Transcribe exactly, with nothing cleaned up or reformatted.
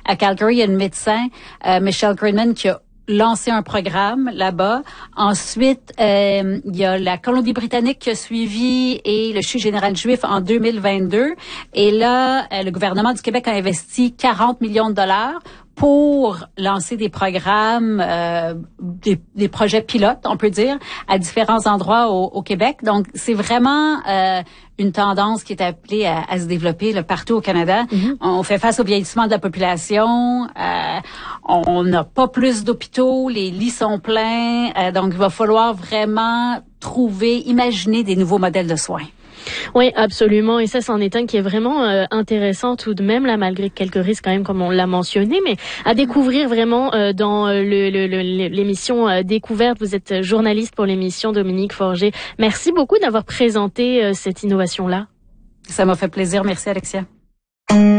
À Calgary, il y a une médecin, euh, Michelle Greenman, qui a lancé un programme là-bas. Ensuite, euh, il y a la Colombie-Britannique qui a suivi et le C H U général juif en deux mille vingt-deux. Et là, euh, le gouvernement du Québec a investi quarante millions de dollars pour lancer des programmes, euh, des, des projets pilotes, on peut dire, à différents endroits au, au Québec. Donc, c'est vraiment euh, une tendance qui est appelée à, à se développer là, partout au Canada. Mm-hmm. On fait face au vieillissement de la population. Euh, on n'a pas plus d'hôpitaux, les lits sont pleins. Euh, donc, il va falloir vraiment trouver, imaginer des nouveaux modèles de soins. Oui, absolument. Et ça, c'en est un qui est vraiment euh, intéressant tout de même, là, malgré quelques risques quand même, comme on l'a mentionné, mais à découvrir vraiment euh, dans le, le, le, l'émission euh, Découverte. Vous êtes journaliste pour l'émission, Dominique Forger. Merci beaucoup d'avoir présenté euh, cette innovation-là. Ça m'a fait plaisir. Merci, Alexia.